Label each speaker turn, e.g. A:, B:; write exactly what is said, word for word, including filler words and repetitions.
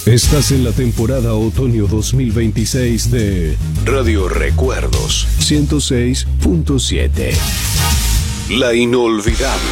A: Estás en la temporada otoño dos mil veintiséis de Radio Recuerdos ciento seis punto siete. La inolvidable.